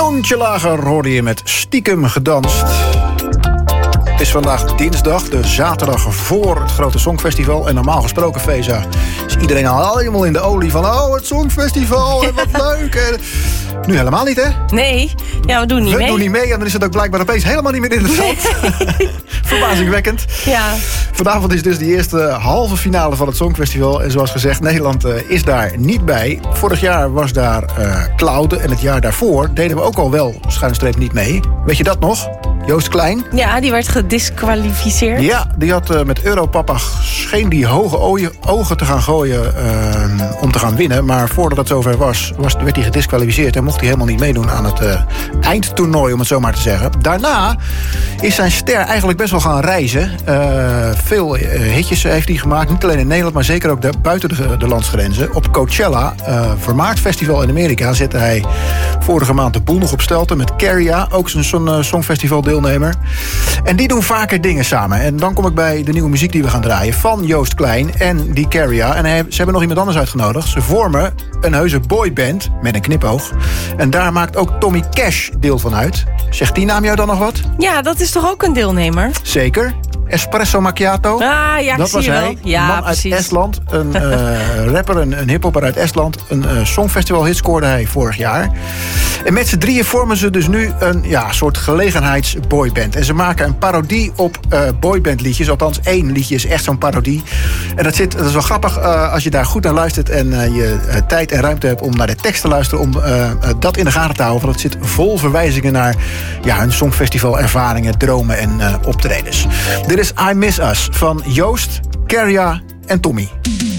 Toontje lager hoorde je met Stiekem gedanst. Het is vandaag dinsdag, de zaterdag voor het grote Songfestival. En normaal gesproken, Feza, is iedereen al helemaal in de olie van... oh, het Songfestival, en wat leuk. En nu helemaal niet, hè? Nee, ja, we doen niet mee. We doen niet mee en dan is het ook blijkbaar opeens helemaal niet meer interessant. Nee. Verbazingwekkend. Ja. Vanavond is dus de eerste halve finale van het Songfestival. En zoals gezegd, Nederland is daar niet bij. Vorig jaar was daar Claude en het jaar daarvoor deden we ook al wel schuinstreep niet mee. Weet je dat nog? Joost Klein. Ja, die werd gedisqualificeerd. Ja, die had met Europapa scheen die hoge ogen te gaan gooien om te gaan winnen. Maar voordat het zover werd hij gedisqualificeerd en mocht hij helemaal niet meedoen aan het eindtoernooi, om het zo maar te zeggen. Daarna is zijn ster eigenlijk best wel gaan reizen. Veel hitjes heeft hij gemaakt, niet alleen in Nederland, maar zeker ook buiten de landsgrenzen. Op Coachella, vermaard festival in Amerika, zette hij vorige maand de boel nog op stelte met Caria, ook zo'n songfestival deelnemer. En die doen vaker dingen samen. En dan kom ik bij de nieuwe muziek die we gaan draaien van Joost Klein en die Caria. En ze hebben nog iemand anders uitgenodigd. Ze vormen een heuse boyband met een knipoog. En daar maakt ook Tommy Cash deel van uit. Zegt die naam jou dan nog wat? Ja, dat is toch ook een deelnemer? Zeker. Espresso Macchiato. Ja, dat was hij. Ja, een man precies. uit Estland. Een rapper, een hiphopper uit Estland. Een songfestival hit scoorde hij vorig jaar. En met z'n drieën vormen ze dus nu een soort gelegenheidsboyband. En ze maken een parodie op boybandliedjes. Althans, 1 liedje is echt zo'n parodie. En dat is wel grappig als je daar goed naar luistert en je tijd en ruimte hebt om naar de tekst te luisteren, om dat in de gaten te houden. Want het zit vol verwijzingen naar hun songfestival ervaringen, dromen en optredens. Dit is I Miss Us van Joost, Caria en Tommy.